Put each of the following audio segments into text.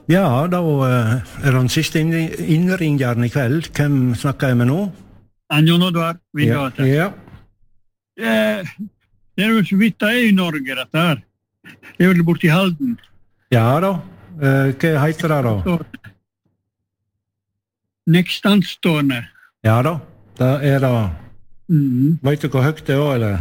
Ja, da den siste innringeren I kveld. Hvem snakker jeg med nå? Jon Oddvar, Vigate. Ja. Det jo så vidt det I Norge, dette her. Det jo borte I Halden. Ja da. Hva heter det da? Nekstanstående. Ja da, det det. Vet du hvor høyt det eller?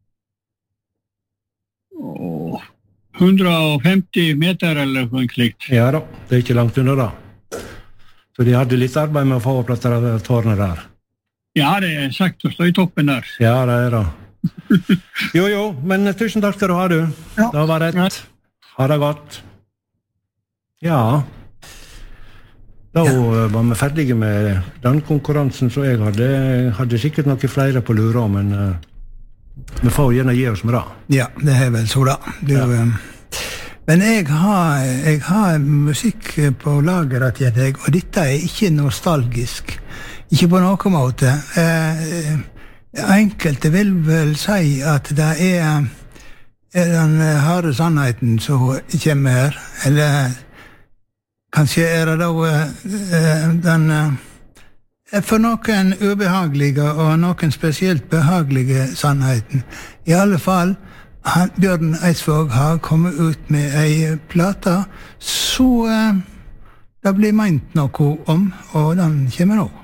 150 meter eller noe slikt. Ja da, det ikke langt under da. Så de hadde litt arbeid med å få opp dette tårnet der. Ja, det sagt å stå I toppen der. Ja, det det. Jo, men tusen takk skal du ha, du. Ja. Det var rett. Ha det godt. Ja. Da var vi ferdige med den konkurransen, så jeg hadde sikkert noen flere på lura, men vi får gjerne gi oss med det. Ja, det vel så da. Men jeg har musikk på lageret til deg, og dette ikke nostalgisk. Ikke på noen måte. Enkelte vil vel si at det den harde sannheten som kommer her, eller kanskje det da den for noen ubehagelige og noen spesielt behagelige sannheten. I alle fall, Bjørn Eidsvåg har kommet ut med en plata, så det blir meint noe om, og den kommer nå.